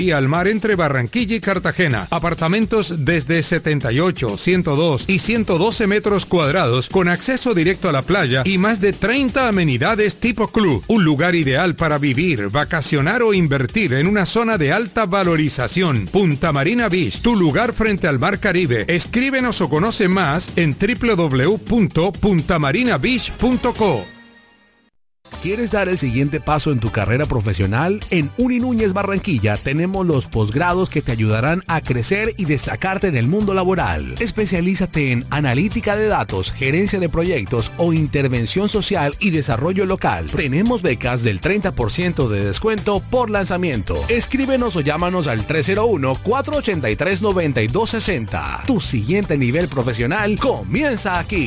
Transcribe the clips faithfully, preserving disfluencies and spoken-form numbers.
Y al mar entre Barranquilla y Cartagena. Apartamentos desde setenta y ocho, ciento dos y ciento doce metros cuadrados con acceso directo a la playa y más de treinta amenidades tipo club. Un lugar ideal para vivir, vacacionar o invertir en una zona de alta valorización. Punta Marina Beach, tu lugar frente al mar Caribe. Escríbenos o conoce más en doble u doble u doble u punto punta marina beach punto co. ¿Quieres dar el siguiente paso en tu carrera profesional? En Uni Núñez Barranquilla tenemos los posgrados que te ayudarán a crecer y destacarte en el mundo laboral. Especialízate en analítica de datos, gerencia de proyectos o intervención social y desarrollo local. Tenemos becas del treinta por ciento de descuento por lanzamiento. Escríbenos o llámanos al tres cero uno, cuatro ocho tres, nueve dos seis cero. Tu siguiente nivel profesional comienza aquí.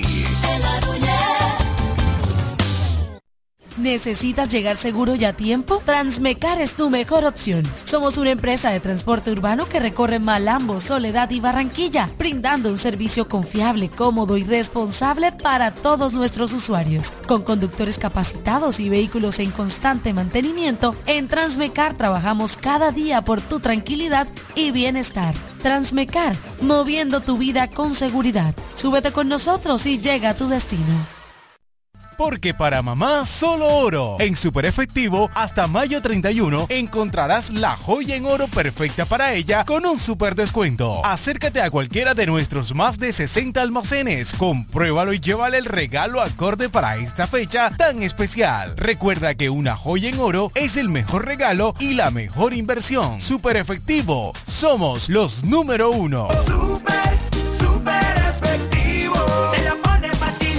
¿Necesitas llegar seguro y a tiempo? Transmecar es tu mejor opción. Somos una empresa de transporte urbano que recorre Malambo, Soledad y Barranquilla, brindando un servicio confiable, cómodo y responsable para todos nuestros usuarios. Con conductores capacitados y vehículos en constante mantenimiento, en Transmecar trabajamos cada día por tu tranquilidad y bienestar. Transmecar, moviendo tu vida con seguridad. Súbete con nosotros y llega a tu destino. Porque para mamá, solo oro. En Super Efectivo, hasta mayo treinta y uno, encontrarás la joya en oro perfecta para ella con un super descuento. Acércate a cualquiera de nuestros más de sesenta almacenes, compruébalo y llévale el regalo acorde para esta fecha tan especial. Recuerda que una joya en oro es el mejor regalo y la mejor inversión. Super Efectivo, somos los número uno. Super, super efectivo. Te la pone fácil.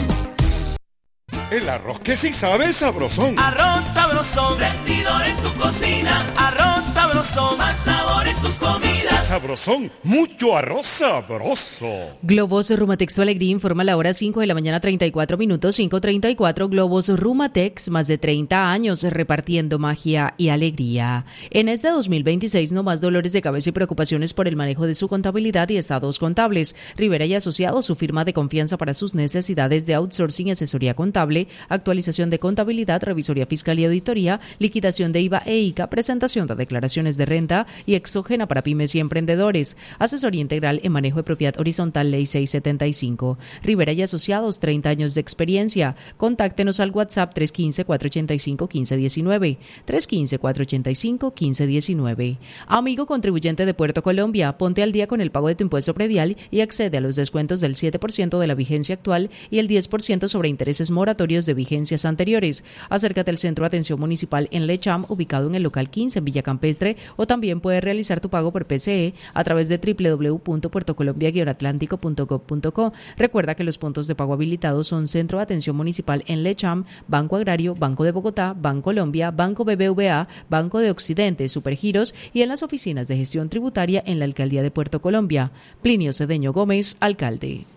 El arroz que sí sabe sabrosón. Arroz sabrosón, rendidor en tu cocina. Arroz sabrosón, más sabor en tus comidas. Sabrosón, mucho arroz sabroso. Globos Rumatex Tu Alegría informa la hora cinco de la mañana, treinta y cuatro minutos, cinco treinta y cuatro. Globos Rumatex, más de treinta años repartiendo magia y alegría. En este dos mil veintiséis, no más dolores de cabeza y preocupaciones por el manejo de su contabilidad y estados contables. Rivera y Asociados, su firma de confianza para sus necesidades de outsourcing y asesoría contable, actualización de contabilidad, revisoría fiscal y auditoría, liquidación de I V A e I C A, presentación de declaraciones de renta y exógena para pymes y emprendedores. Asesoría integral en manejo de propiedad horizontal, ley seiscientos setenta y cinco. Rivera y Asociados, treinta años de experiencia. Contáctenos al WhatsApp tres uno cinco, cuatro ocho cinco, uno cinco uno nueve, tres uno cinco, cuatro ocho cinco, uno cinco uno nueve. Amigo contribuyente de Puerto Colombia, ponte al día con el pago de tu impuesto predial y accede a los descuentos del siete por ciento de la vigencia actual y el diez por ciento sobre intereses moratorios de vigencias anteriores. Acércate al Centro de Atención Municipal en Lecham, ubicado en el local quince en Villa Campestre, o también puedes realizar tu pago por P C E a través de doble u doble u doble u punto puerto colombia guion atlántico punto gov punto co. Recuerda que los puntos de pago habilitados son Centro de Atención Municipal en Lecham, Banco Agrario, Banco de Bogotá, Bancolombia, Banco B B V A, Banco de Occidente, Supergiros y en las oficinas de gestión tributaria en la Alcaldía de Puerto Colombia. Plinio Cedeño Gómez, alcalde.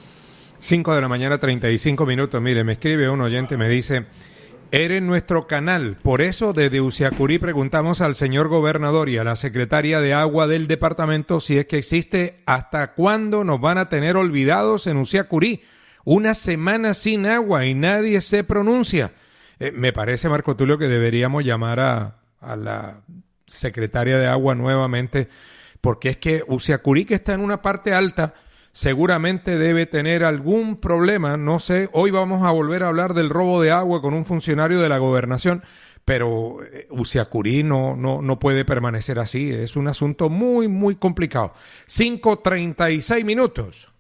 cinco de la mañana, treinta y cinco minutos. Mire, me escribe un oyente, me dice: eres nuestro canal, por eso desde Uciacurí preguntamos al señor gobernador y a la secretaria de agua del departamento si es que existe, hasta cuándo nos van a tener olvidados en Uciacurí. Una semana sin agua y nadie se pronuncia. Eh, me parece, Marco Tulio, que deberíamos llamar a, a la secretaria de agua nuevamente, porque es que Uciacurí, que está en una parte alta, seguramente debe tener algún problema, no sé. Hoy vamos a volver a hablar del robo de agua con un funcionario de la gobernación, pero Uciacurí no, no, no puede permanecer así. Es un asunto muy, muy complicado. cinco treinta y seis minutos.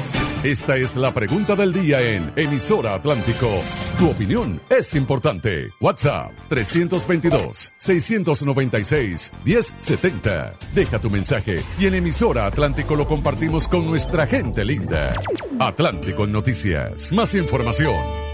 Esta es la pregunta del día en Emisora Atlántico. Tu opinión es importante. WhatsApp tres dos dos, seis nueve seis, uno cero siete cero. Deja tu mensaje y en Emisora Atlántico lo compartimos con nuestra gente linda. Atlántico Noticias. Más información.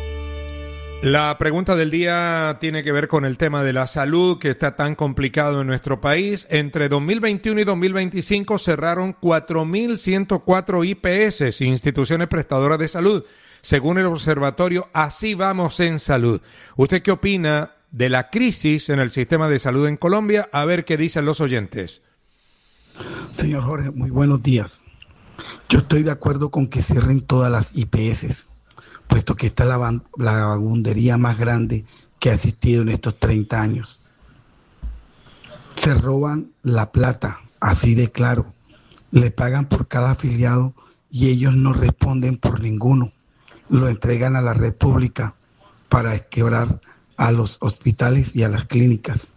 La pregunta del día tiene que ver con el tema de la salud, que está tan complicado en nuestro país. Entre dos mil veintiuno y dos mil veinticinco cerraron cuatro mil ciento cuatro I P S, instituciones prestadoras de salud, según el observatorio Así Vamos en Salud. ¿Usted qué opina de la crisis en el sistema de salud en Colombia? A ver qué dicen los oyentes. Señor Jorge, muy buenos días. Yo estoy de acuerdo con que cierren todas las I P S, puesto que esta es la, la vagabundería más grande que ha existido en estos treinta años. se roban la plata, así de claro. Le pagan por cada afiliado y ellos no responden por ninguno. Lo entregan a la red pública para quebrar a los hospitales y a las clínicas.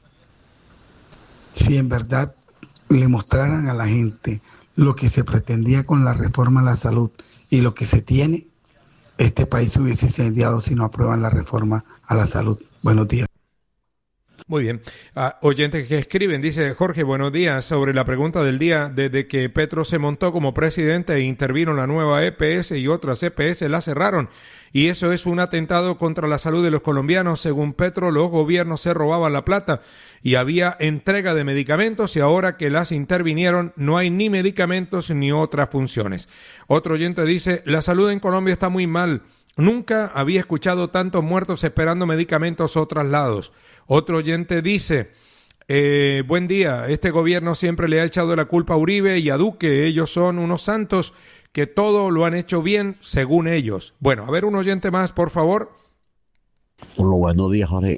Si en verdad le mostraran a la gente lo que se pretendía con la reforma a la salud y lo que se tiene, este país hubiese incendiado si no aprueban la reforma a la salud. Buenos días. Muy bien. Uh, oyentes que escriben, dice Jorge, buenos días, sobre la pregunta del día, desde que Petro se montó como presidente e intervino en la nueva E P S y otras E P S la cerraron. Y eso es un atentado contra la salud de los colombianos. Según Petro, los gobiernos se robaban la plata y había entrega de medicamentos y ahora que las intervinieron no hay ni medicamentos ni otras funciones. Otro oyente dice, la salud en Colombia está muy mal. Nunca había escuchado tantos muertos esperando medicamentos o traslados. Otro oyente dice, eh, buen día, este gobierno siempre le ha echado la culpa a Uribe y a Duque, ellos son unos santos que todo lo han hecho bien según ellos. Bueno, a ver un oyente más, por favor. Hola, buenos días, Jorge.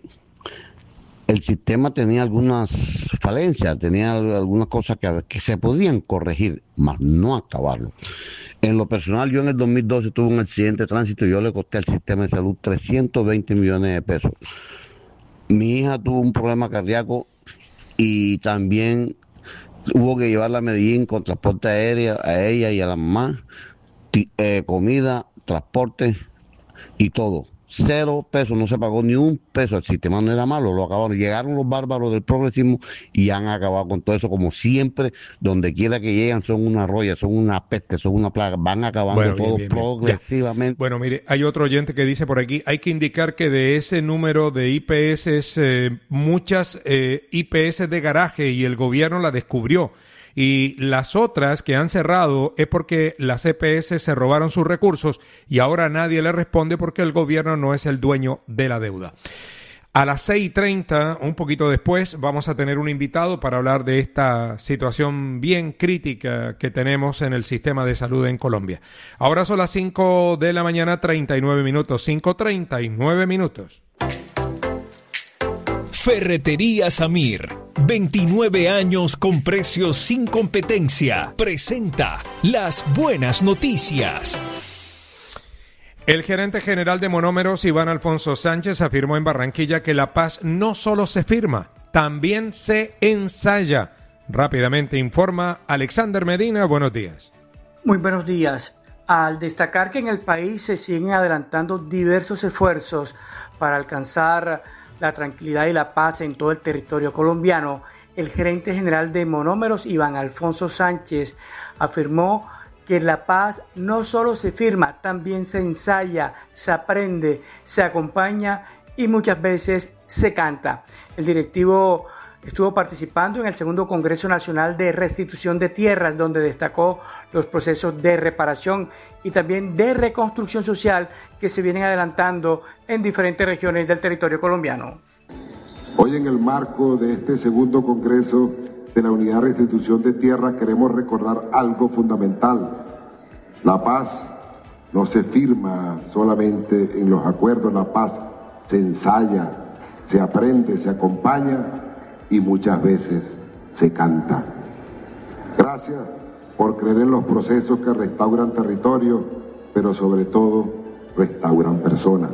El sistema tenía algunas falencias, tenía algunas cosas que, que se podían corregir, mas no acabarlo. En lo personal, yo en el dos mil doce tuve un accidente de tránsito y yo le costé al sistema de salud trescientos veinte millones de pesos. Mi hija tuvo un problema cardíaco y también hubo que llevarla a Medellín con transporte aéreo a ella y a la mamá, t- eh, comida, transporte y todo. Cero pesos, no se pagó ni un peso, el sistema no era malo, lo acabaron. Llegaron los bárbaros del progresismo y han acabado con todo eso, como siempre, donde quiera que llegan son una roya, son una peste, son una plaga, van acabando bueno, todo bien, bien, progresivamente. Bien. Bueno, mire, hay otro oyente que dice por aquí, hay que indicar que de ese número de I P S, eh, muchas eh, I P S de garaje y el gobierno la descubrió. Y las otras que han cerrado es porque las E P S se robaron sus recursos y ahora nadie le responde porque el gobierno no es el dueño de la deuda. A las seis y treinta, un poquito después, vamos a tener un invitado para hablar de esta situación bien crítica que tenemos en el sistema de salud en Colombia. Ahora son las cinco de la mañana, treinta y nueve minutos, cinco treinta y nueve minutos. Ferretería Samir, veintinueve años con precios sin competencia, presenta las buenas noticias. El gerente general de Monómeros, Iván Alfonso Sánchez, afirmó en Barranquilla que la paz no solo se firma, también se ensaya. Rápidamente informa Alexander Medina, buenos días. Muy buenos días. Al destacar que en el país se siguen adelantando diversos esfuerzos para alcanzar la tranquilidad y la paz en todo el territorio colombiano, el gerente general de Monómeros, Iván Alfonso Sánchez, afirmó que la paz no solo se firma, también se ensaya, se aprende, se acompaña y muchas veces se canta. El directivo estuvo participando en el segundo Congreso Nacional de Restitución de Tierras, donde destacó los procesos de reparación y también de reconstrucción social que se vienen adelantando en diferentes regiones del territorio colombiano. Hoy, en el marco de este segundo Congreso de la Unidad de Restitución de Tierras, queremos recordar algo fundamental. La paz no se firma solamente en los acuerdos, la paz se ensaya, se aprende, se acompaña y muchas veces se canta. Gracias por creer en los procesos que restauran territorio, pero sobre todo restauran personas.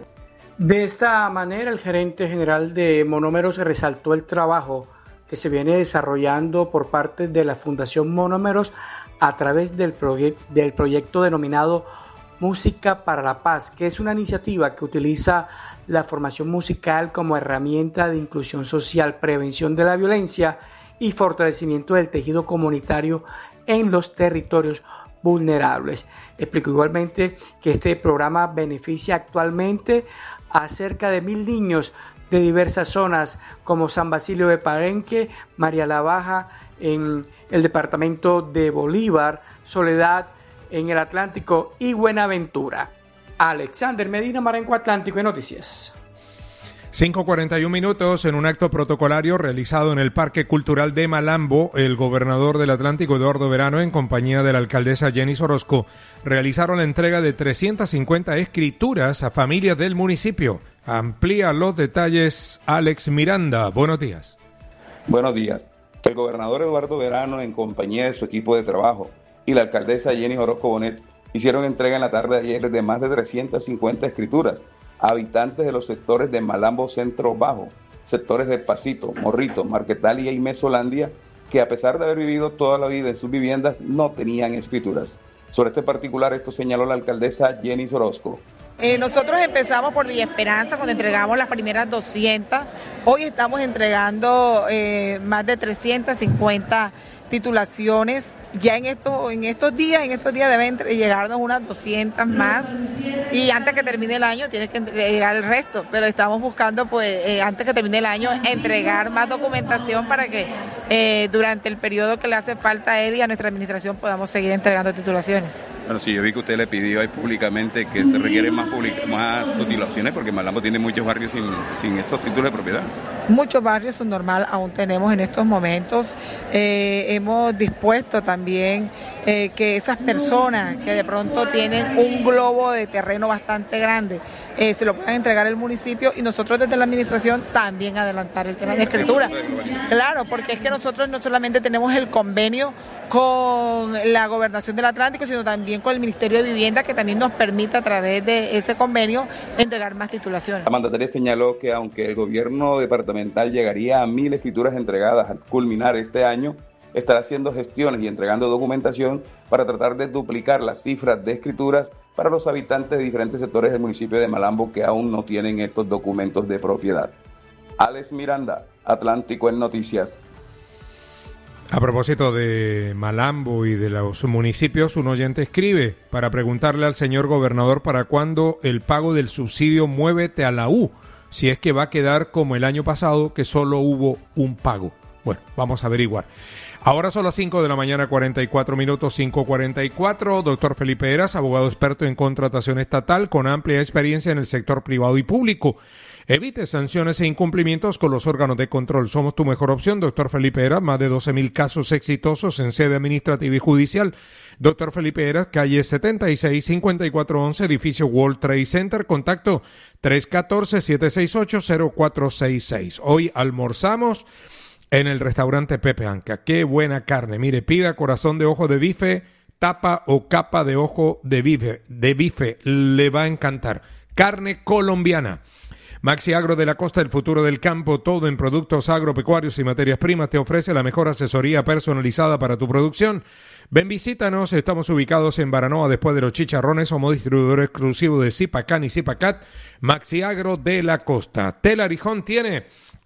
De esta manera, el gerente general de Monómeros resaltó el trabajo que se viene desarrollando por parte de la Fundación Monómeros a través del, proye- del proyecto denominado Música para la Paz, que es una iniciativa que utiliza la formación musical como herramienta de inclusión social, prevención de la violencia y fortalecimiento del tejido comunitario en los territorios vulnerables. Explicó igualmente que este programa beneficia actualmente a cerca de mil niños de diversas zonas como San Basilio de Palenque, María la Baja en el departamento de Bolívar, Soledad en el Atlántico y Buenaventura. Alexander Medina, Marenco Atlántico y Noticias. cinco cuarenta y un minutos. En un acto protocolario realizado en el Parque Cultural de Malambo, el gobernador del Atlántico, Eduardo Verano, en compañía de la alcaldesa Jenny Orozco, realizaron la entrega de trescientas cincuenta escrituras a familias del municipio. Amplía los detalles Alex Miranda. Buenos días. Buenos días. El gobernador Eduardo Verano, en compañía de su equipo de trabajo, y la alcaldesa Jenny Orozco Bonet, hicieron entrega en la tarde de ayer de más de trescientas cincuenta escrituras a habitantes de los sectores de Malambo Centro Bajo, sectores de Pasito, Morrito, Marquetalia y Mesolandia, que a pesar de haber vivido toda la vida en sus viviendas, no tenían escrituras. Sobre este particular, esto señaló la alcaldesa Jenny Orozco. Eh, nosotros empezamos por Villa Esperanza cuando entregamos las primeras doscientas. Hoy estamos entregando eh, más de trescientas cincuenta titulaciones. Ya en estos, en estos días, en estos días deben llegarnos unas doscientas más, y antes que termine el año tiene que llegar el resto, pero estamos buscando pues eh, antes que termine el año entregar más documentación para que eh, durante el periodo que le hace falta a él y a nuestra administración podamos seguir entregando titulaciones. Bueno, sí, yo vi que usted le pidió ahí públicamente que se requieren más, public- más titulaciones porque Malambo tiene muchos barrios sin, sin estos títulos de propiedad. Muchos barrios son normal, aún tenemos en estos momentos. Eh, hemos dispuesto también eh, que esas personas que de pronto tienen un globo de terreno bastante grande, eh, se lo puedan entregar al municipio, y nosotros desde la administración también adelantar el tema de escritura. Claro, porque es que nosotros no solamente tenemos el convenio con la Gobernación del Atlántico, sino también con el Ministerio de Vivienda, que también nos permite a través de ese convenio entregar más titulaciones. La mandataria señaló que aunque el gobierno departamental llegaría a mil escrituras entregadas al culminar este año, estará haciendo gestiones y entregando documentación para tratar de duplicar las cifras de escrituras para los habitantes de diferentes sectores del municipio de Malambo que aún no tienen estos documentos de propiedad. Alex Miranda, Atlántico en Noticias. A propósito de Malambo y de los municipios, un oyente escribe para preguntarle al señor gobernador para cuándo el pago del subsidio Muévete a la U, si es que va a quedar como el año pasado, que solo hubo un pago. Bueno, vamos a averiguar. Ahora son las cinco de la mañana, cuarenta y cuatro minutos, cinco cuarenta y cuatro. Doctor Felipe Heras, abogado experto en contratación estatal con amplia experiencia en el sector privado y público. Evite sanciones e incumplimientos con los órganos de control. Somos tu mejor opción, doctor Felipe Heras. Más de doce mil casos exitosos en sede administrativa y judicial. doctor Felipe Heras, calle setenta y seis, cincuenta y cuatro once, edificio World Trade Center. Contacto tres uno cuatro, siete seis ocho, cero cuatro seis seis. Hoy almorzamos en el restaurante Pepe Anca. Qué buena carne. Mire, pida corazón de ojo de bife, tapa o capa de ojo de bife. De bife. Le va a encantar. Carne colombiana. Maxi Agro de la Costa, el futuro del campo, todo en productos agropecuarios y materias primas, te ofrece la mejor asesoría personalizada para tu producción. Ven, visítanos, estamos ubicados en Baranoa, después de los Chicharrones, somos distribuidor exclusivo de Zipacán y Zipacat. Maxi Agro de la Costa. Tela Arijón tiene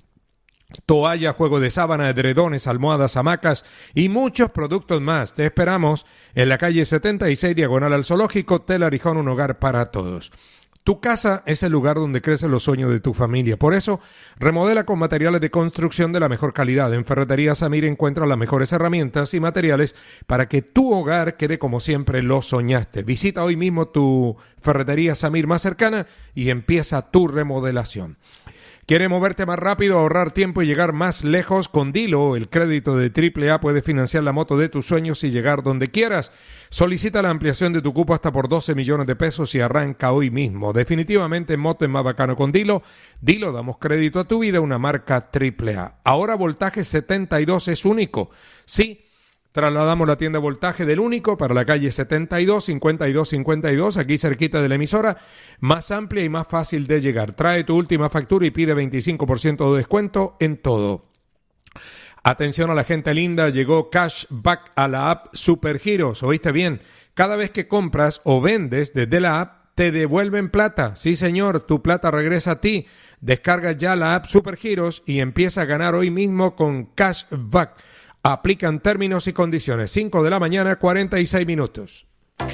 toalla, juego de sábana, edredones, almohadas, hamacas y muchos productos más. Te esperamos en la calle setenta y seis, diagonal al Zoológico. Tela Arijón, un hogar para todos. Tu casa es el lugar donde crecen los sueños de tu familia. Por eso, remodela con materiales de construcción de la mejor calidad. En Ferretería Samir encuentra las mejores herramientas y materiales para que tu hogar quede como siempre lo soñaste. Visita hoy mismo tu Ferretería Samir más cercana y empieza tu remodelación. ¿Quieres moverte más rápido, ahorrar tiempo y llegar más lejos? Con Dilo, el crédito de triple A puede financiar la moto de tus sueños y llegar donde quieras. Solicita la ampliación de tu cupo hasta por doce millones de pesos y arranca hoy mismo. Definitivamente moto es más bacano con Dilo. Dilo, damos crédito a tu vida, una marca triple A. Ahora Voltaje setenta y dos es único. Sí, trasladamos la tienda Voltaje del Único para la calle setenta y dos, cincuenta y dos cincuenta y dos, aquí cerquita de la emisora, más amplia y más fácil de llegar. Trae tu última factura y pide veinticinco por ciento de descuento en todo. Atención a la gente linda, llegó Cashback a la app Supergiros. ¿Oíste bien? Cada vez que compras o vendes desde la app, te devuelven plata. Sí, señor, tu plata regresa a ti. Descarga ya la app Supergiros y empieza a ganar hoy mismo con Cashback. Aplican términos y condiciones. cinco de la mañana, cuarenta y seis minutos.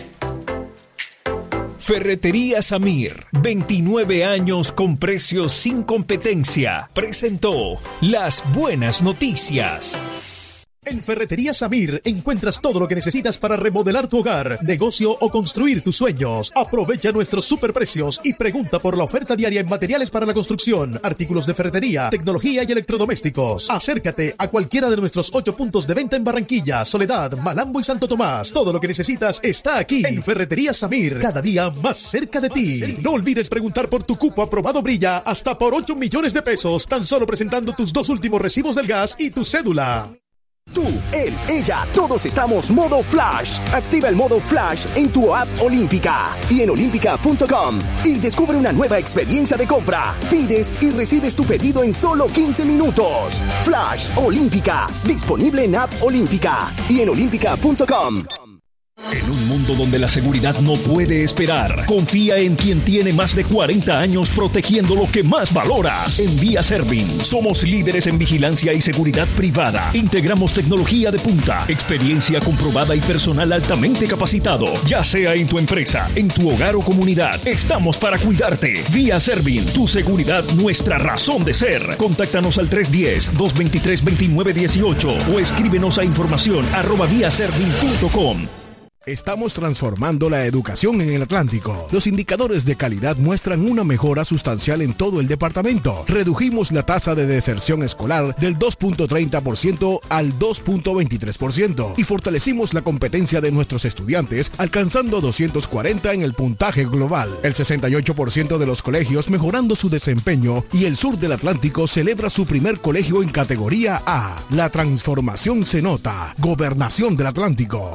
Ferretería Samir, veintinueve años con precios sin competencia. Presentó las buenas noticias. En Ferretería Samir encuentras todo lo que necesitas para remodelar tu hogar, negocio o construir tus sueños. Aprovecha nuestros superprecios y pregunta por la oferta diaria en materiales para la construcción, artículos de ferretería, tecnología y electrodomésticos. Acércate a cualquiera de nuestros ocho puntos de venta en Barranquilla, Soledad, Malambo y Santo Tomás. Todo lo que necesitas está aquí en Ferretería Samir, cada día más cerca de ti. No olvides preguntar por tu cupo aprobado Brilla hasta por ocho millones de pesos, tan solo presentando tus dos últimos recibos del gas y tu cédula. Tú, él, ella, todos estamos modo Flash. Activa el modo Flash en tu app Olímpica y en olímpica punto com y descubre una nueva experiencia de compra. Pides y recibes tu pedido en solo quince minutos. Flash Olímpica, disponible en app Olímpica y en olímpica punto com. En un mundo donde la seguridad no puede esperar, confía en quien tiene más de cuarenta años protegiendo lo que más valoras. En Vía Servin, somos líderes en vigilancia y seguridad privada. Integramos tecnología de punta, experiencia comprobada y personal altamente capacitado. Ya sea en tu empresa, en tu hogar o comunidad, estamos para cuidarte. Vía Servin, tu seguridad, nuestra razón de ser. Contáctanos al tres uno cero, dos dos tres, dos nueve uno ocho o escríbenos a información arroba vía servin punto com. Estamos transformando la educación en el Atlántico. Los indicadores de calidad muestran una mejora sustancial en todo el departamento. Redujimos la tasa de deserción escolar del dos punto treinta por ciento al dos punto veintitrés por ciento y fortalecimos la competencia de nuestros estudiantes alcanzando doscientos cuarenta en el puntaje global. El sesenta y ocho por ciento de los colegios mejorando su desempeño y el sur del Atlántico celebra su primer colegio en categoría A. La transformación se nota. Gobernación del Atlántico.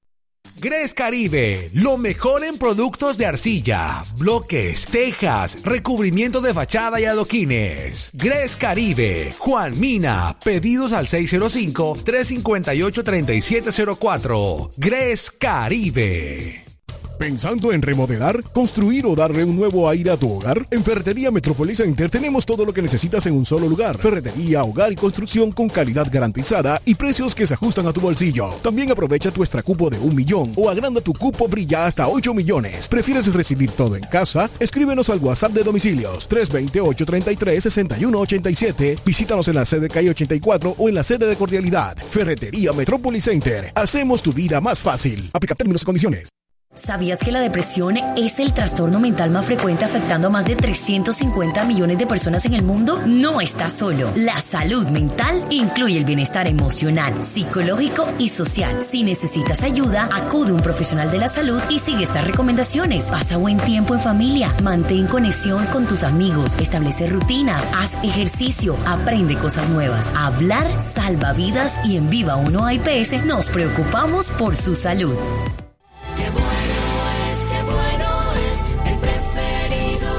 Gres Caribe, lo mejor en productos de arcilla, bloques, tejas, recubrimiento de fachada y adoquines. Gres Caribe, Juan Mina, pedidos al seis cero cinco, tres cinco ocho, tres siete cero cuatro. Gres Caribe. ¿Pensando en remodelar, construir o darle un nuevo aire a tu hogar? En Ferretería Metropolis Center tenemos todo lo que necesitas en un solo lugar. Ferretería, hogar y construcción con calidad garantizada y precios que se ajustan a tu bolsillo. También aprovecha tu extra cupo de un millón o agranda tu cupo brilla hasta ocho millones. ¿Prefieres recibir todo en casa? Escríbenos al WhatsApp de domicilios tres dos ocho, tres tres, seis uno ocho siete. Visítanos en la sede calle ochenta y cuatro o en la sede de Cordialidad. Ferretería Metropolis Center. Hacemos tu vida más fácil. Aplica términos y condiciones. ¿Sabías que la depresión es el trastorno mental más frecuente afectando a más de trescientos cincuenta millones de personas en el mundo? No estás solo. La salud mental incluye el bienestar emocional, psicológico y social. Si necesitas ayuda, acude a un profesional de la salud y sigue estas recomendaciones. Pasa buen tiempo en familia, mantén conexión con tus amigos, establece rutinas, haz ejercicio, aprende cosas nuevas. Hablar salva vidas y en Viva uno A I P S nos preocupamos por su salud. Qué bueno es, qué bueno es, el preferido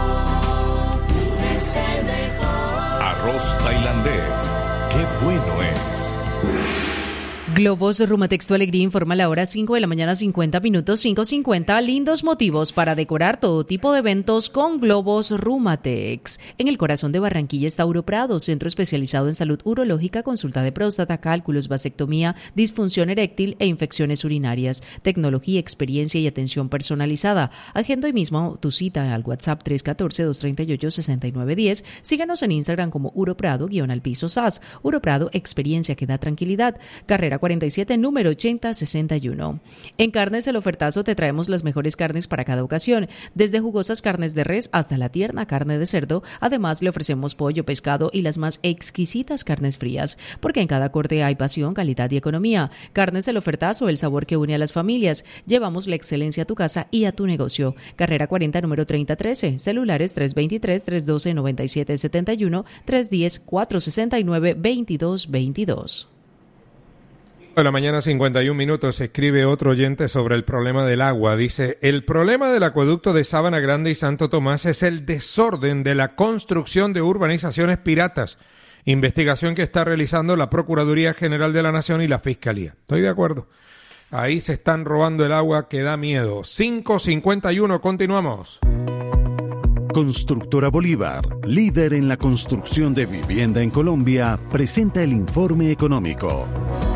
es el mejor. Arroz tailandés, qué bueno es. Globos Rumatex Alegría informa la hora cinco de la mañana cincuenta minutos, cinco cincuenta. Lindos motivos para decorar todo tipo de eventos con Globos Rumatex. En el corazón de Barranquilla está Uroprado, centro especializado en salud urológica, consulta de próstata, cálculos, vasectomía, disfunción eréctil e infecciones urinarias. Tecnología, experiencia y atención personalizada. Agenda hoy mismo tu cita al WhatsApp tres uno cuatro, dos tres ocho, seis nueve uno cero. Síganos en Instagram como Uroprado, guión al piso S A S. Uroprado, experiencia que da tranquilidad. Carrera cuarenta y siete, número ochenta sesenta y uno. En Carnes El Ofertazo te traemos las mejores carnes para cada ocasión, desde jugosas carnes de res hasta la tierna carne de cerdo. Además, le ofrecemos pollo, pescado y las más exquisitas carnes frías, porque en cada corte hay pasión, calidad y economía. Carnes El Ofertazo, el sabor que une a las familias. Llevamos la excelencia a tu casa y a tu negocio. Carrera cuarenta, número treinta trece. Celulares tres dos tres, tres uno dos, nueve siete siete uno, tres uno cero, cuatro seis nueve, dos dos dos dos. De la mañana cincuenta y un minutos, escribe otro oyente sobre el problema del agua. Dice, el problema del acueducto de Sabana Grande y Santo Tomás es el desorden de la construcción de urbanizaciones piratas. Investigación que está realizando la Procuraduría General de la Nación y la Fiscalía. Estoy de acuerdo. Ahí se están robando el agua que da miedo. cinco cincuenta y uno, continuamos. Constructora Bolívar, líder en la construcción de vivienda en Colombia, presenta el informe económico.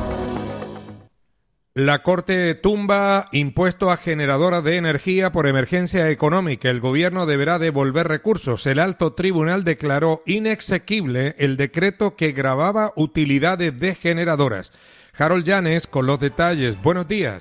La Corte tumba impuesto a generadora de energía por emergencia económica. El gobierno deberá devolver recursos. El alto tribunal declaró inexequible el decreto que gravaba utilidades de generadoras. Harold Llanes con los detalles. Buenos días.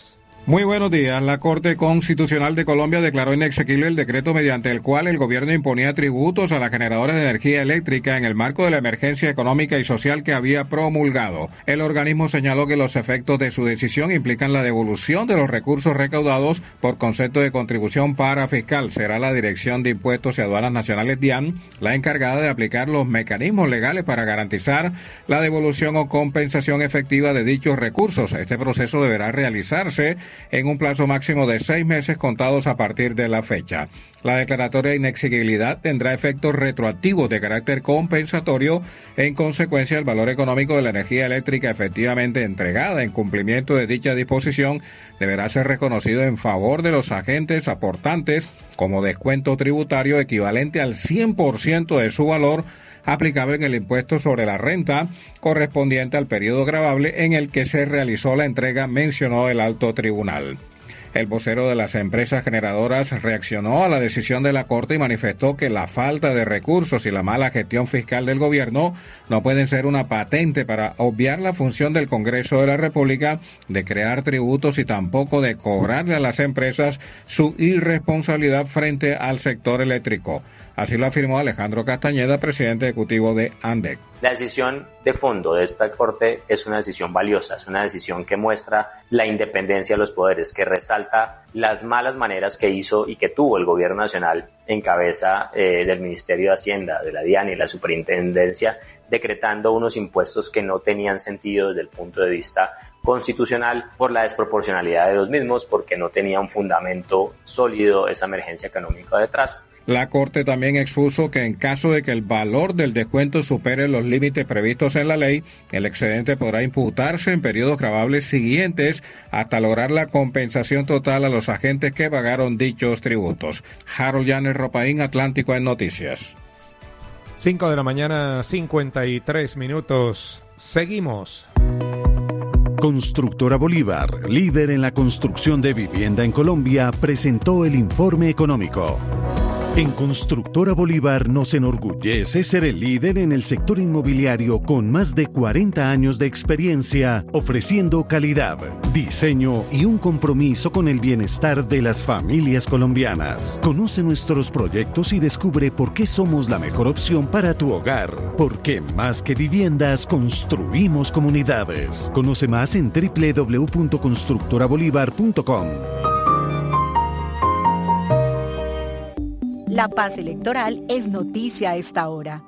Muy buenos días. La Corte Constitucional de Colombia declaró inexequible el decreto mediante el cual el gobierno imponía tributos a las generadoras de energía eléctrica en el marco de la emergencia económica y social que había promulgado. El organismo señaló que los efectos de su decisión implican la devolución de los recursos recaudados por concepto de contribución parafiscal. Será la Dirección de Impuestos y Aduanas Nacionales, D I A N, la encargada de aplicar los mecanismos legales para garantizar la devolución o compensación efectiva de dichos recursos. Este proceso deberá realizarse en un plazo máximo de seis meses contados a partir de la fecha. La declaratoria de inexigibilidad tendrá efectos retroactivos de carácter compensatorio. En consecuencia, el valor económico de la energía eléctrica efectivamente entregada en cumplimiento de dicha disposición deberá ser reconocido en favor de los agentes aportantes como descuento tributario equivalente al cien por ciento de su valor aplicable en el impuesto sobre la renta correspondiente al periodo gravable en el que se realizó la entrega, mencionó el alto tribunal. El vocero de las empresas generadoras reaccionó a la decisión de la Corte y manifestó que la falta de recursos y la mala gestión fiscal del gobierno no pueden ser una patente para obviar la función del Congreso de la República de crear tributos y tampoco de cobrarle a las empresas su irresponsabilidad frente al sector eléctrico. Así lo afirmó Alejandro Castañeda, presidente ejecutivo de ANDEC. La decisión de fondo de esta Corte es una decisión valiosa, es una decisión que muestra la independencia de los poderes, que resalta las malas maneras que hizo y que tuvo el Gobierno Nacional en cabeza eh, del Ministerio de Hacienda, de la D I A N y la Superintendencia, decretando unos impuestos que no tenían sentido desde el punto de vista constitucional por la desproporcionalidad de los mismos, porque no tenía un fundamento sólido esa emergencia económica detrás. La Corte también expuso que en caso de que el valor del descuento supere los límites previstos en la ley, el excedente podrá imputarse en periodos gravables siguientes hasta lograr la compensación total a los agentes que pagaron dichos tributos. Harold Llanes, Ropaín, Atlántico en Noticias. cinco de la mañana, cincuenta y tres minutos. Seguimos. Constructora Bolívar, líder en la construcción de vivienda en Colombia, presentó el informe económico. En Constructora Bolívar nos enorgullece ser el líder en el sector inmobiliario con más de cuarenta años de experiencia, ofreciendo calidad, diseño y un compromiso con el bienestar de las familias colombianas. Conoce nuestros proyectos y descubre por qué somos la mejor opción para tu hogar. Porque más que viviendas, construimos comunidades. Conoce más en doble u doble u doble u punto constructora bolívar punto com. La paz electoral es noticia a esta hora.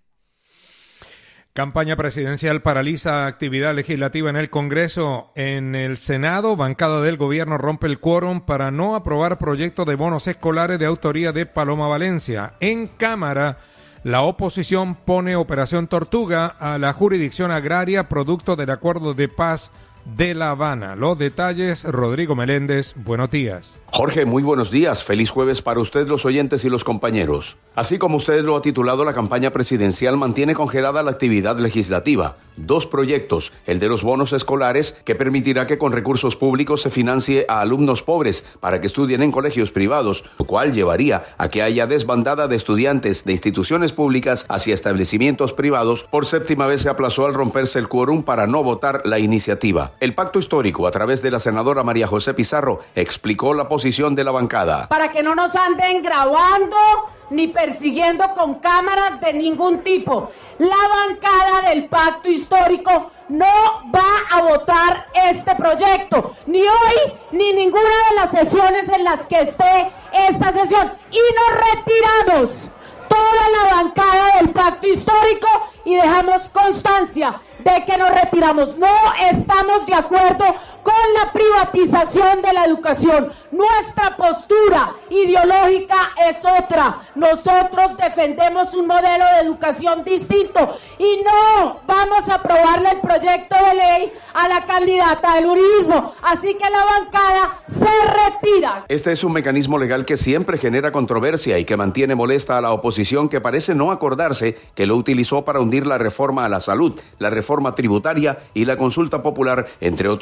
Campaña presidencial paraliza actividad legislativa en el Congreso. En el Senado, bancada del gobierno rompe el quórum para no aprobar proyecto de bonos escolares de autoría de Paloma Valencia. En Cámara, la oposición pone Operación Tortuga a la jurisdicción agraria producto del acuerdo de paz de La Habana. Los detalles, Rodrigo Meléndez, buenos días. Jorge, muy buenos días. Feliz jueves para usted, los oyentes y los compañeros. Así como usted lo ha titulado, la campaña presidencial mantiene congelada la actividad legislativa. Dos proyectos, el de los bonos escolares, que permitirá que con recursos públicos se financie a alumnos pobres para que estudien en colegios privados, lo cual llevaría a que haya desbandada de estudiantes de instituciones públicas hacia establecimientos privados. Por séptima vez se aplazó al romperse el quórum para no votar la iniciativa. El pacto histórico, a través de la senadora María José Pizarro, explicó la posición de la bancada. Para que no nos anden grabando ni persiguiendo con cámaras de ningún tipo. La bancada del pacto histórico no va a votar este proyecto, ni hoy, ni ninguna de las sesiones en las que esté esta sesión. Y nos retiramos toda la bancada del pacto histórico y dejamos constancia de que nos retiramos. No estamos de acuerdo con la privatización de la educación. Nuestra postura ideológica es otra. Nosotros defendemos un modelo de educación distinto y no vamos a aprobarle el proyecto de ley a la candidata del uribismo. Así que la bancada se retira. Este es un mecanismo legal que siempre genera controversia y que mantiene molesta a la oposición, que parece no acordarse que lo utilizó para hundir la reforma a la salud, la reforma tributaria y la consulta popular, entre otros proyectos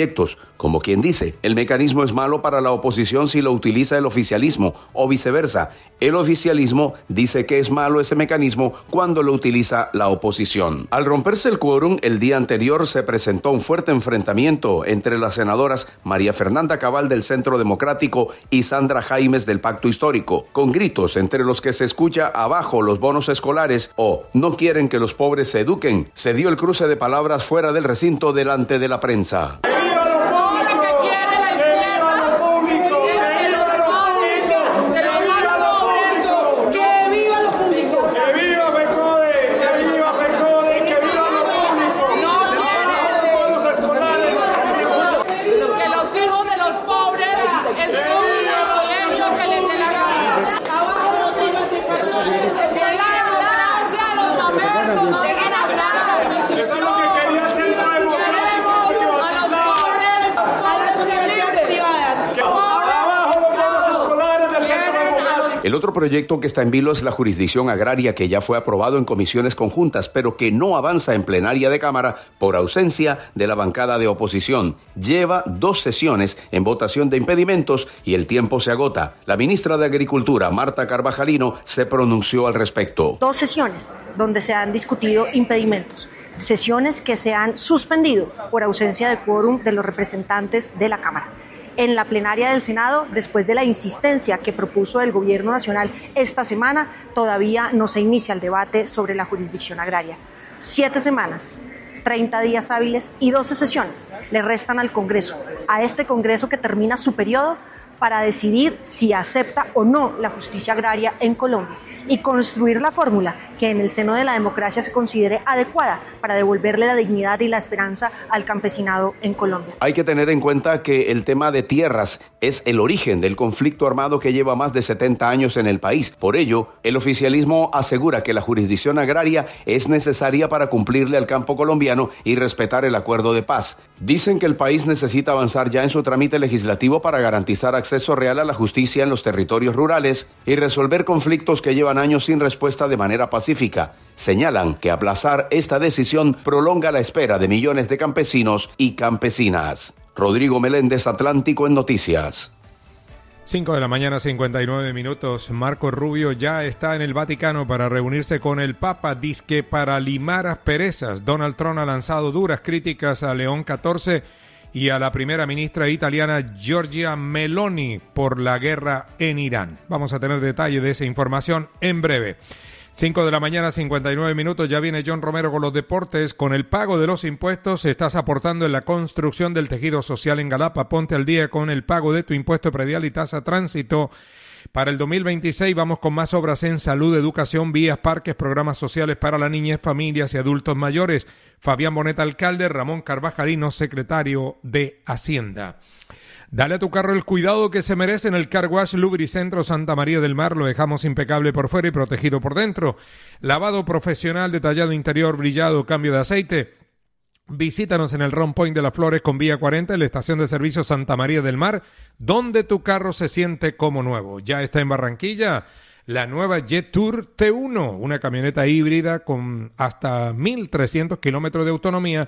proyectos. Como quien dice, el mecanismo es malo para la oposición si lo utiliza el oficialismo o viceversa. El oficialismo dice que es malo ese mecanismo cuando lo utiliza la oposición. Al romperse el quórum, el día anterior se presentó un fuerte enfrentamiento entre las senadoras María Fernanda Cabal del Centro Democrático y Sandra Jaimes del Pacto Histórico, con gritos entre los que se escucha abajo los bonos escolares o no quieren que los pobres se eduquen. Se dio el cruce de palabras fuera del recinto delante de la prensa. El otro proyecto que está en vilo es la jurisdicción agraria, que ya fue aprobado en comisiones conjuntas, pero que no avanza en plenaria de Cámara por ausencia de la bancada de oposición. Lleva dos sesiones en votación de impedimentos y el tiempo se agota. La ministra de Agricultura, Marta Carvajalino, se pronunció al respecto. Dos sesiones donde se han discutido impedimentos, sesiones que se han suspendido por ausencia de quórum de los representantes de la Cámara. En la plenaria del Senado, después de la insistencia que propuso el Gobierno Nacional esta semana, todavía no se inicia el debate sobre la jurisdicción agraria. Siete semanas, treinta días hábiles y doce sesiones le restan al Congreso, a este Congreso que termina su periodo, para decidir si acepta o no la justicia agraria en Colombia y construir la fórmula que en el seno de la democracia se considere adecuada para devolverle la dignidad y la esperanza al campesinado en Colombia. Hay que tener en cuenta que el tema de tierras es el origen del conflicto armado que lleva más de setenta años en el país. Por ello, el oficialismo asegura que la jurisdicción agraria es necesaria para cumplirle al campo colombiano y respetar el acuerdo de paz. Dicen que el país necesita avanzar ya en su trámite legislativo para garantizar acceso real a la justicia en los territorios rurales y resolver conflictos que llevan años sin respuesta de manera pacífica. Señalan que aplazar esta decisión prolonga la espera de millones de campesinos y campesinas. Rodrigo Meléndez, Atlántico en Noticias. cinco de la mañana, cincuenta y nueve minutos. Marco Rubio ya está en el Vaticano para reunirse con el Papa, dizque para limar asperezas. Donald Trump ha lanzado duras críticas a León catorce y a la primera ministra italiana Giorgia Meloni por la guerra en Irán. Vamos a tener detalle de esa información en breve. cinco de la mañana, cincuenta y nueve minutos. Ya viene John Romero con los deportes. Con el pago de los impuestos estás aportando en la construcción del tejido social en Galapa. Ponte al día con el pago de tu impuesto predial y tasa tránsito. Para el dos mil veintiséis vamos con más obras en salud, educación, vías, parques, programas sociales para la niñez, familias y adultos mayores. Fabián Bonet, alcalde, Ramón Carvajalino, secretario de Hacienda. Dale a tu carro el cuidado que se merece en el Car Wash Lubricentro Santa María del Mar. Lo dejamos impecable por fuera y protegido por dentro. Lavado profesional, detallado interior, brillado, cambio de aceite. Visítanos en el Round Point de las Flores con Vía cuarenta, en la estación de servicio Santa María del Mar, donde tu carro se siente como nuevo. Ya está en Barranquilla la nueva Jetour T uno, una camioneta híbrida con hasta mil trescientos kilómetros de autonomía,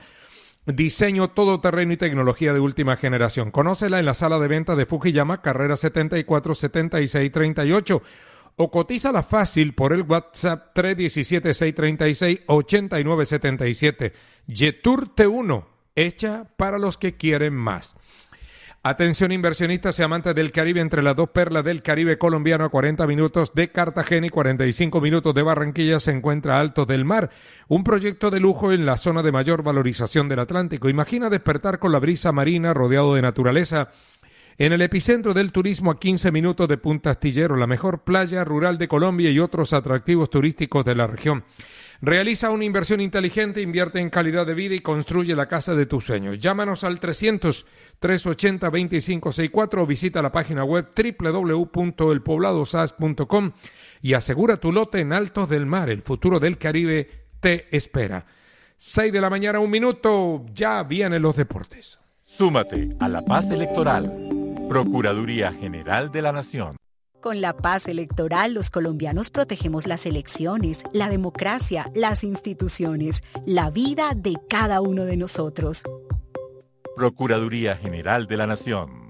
diseño todoterreno y tecnología de última generación. Conócela en la sala de ventas de Fujiyama, carrera setenta y cuatro, setenta y seis, treinta y ocho. O cotízala fácil por el WhatsApp tres uno siete, seis tres seis, ocho nueve siete siete. Jetour T uno, hecha para los que quieren más. Atención inversionistas y amantes del Caribe, entre las dos perlas del Caribe colombiano, a cuarenta minutos de Cartagena y cuarenta y cinco minutos de Barranquilla, se encuentra Altos del Mar, un proyecto de lujo en la zona de mayor valorización del Atlántico. Imagina despertar con la brisa marina, rodeado de naturaleza, en el epicentro del turismo, a quince minutos de Punta Astillero, la mejor playa rural de Colombia y otros atractivos turísticos de la región. Realiza una inversión inteligente, invierte en calidad de vida y construye la casa de tus sueños. Llámanos al trescientos, trescientos ochenta, veinticinco sesenta y cuatro o visita la página web doble u doble u doble u punto el poblado s a s punto com y asegura tu lote en Altos del Mar. El futuro del Caribe te espera. seis de la mañana, un minuto. Ya vienen los deportes. Súmate a La Paz Electoral. Procuraduría General de la Nación. Con La Paz Electoral, los colombianos protegemos las elecciones, la democracia, las instituciones, la vida de cada uno de nosotros. Procuraduría General de la Nación.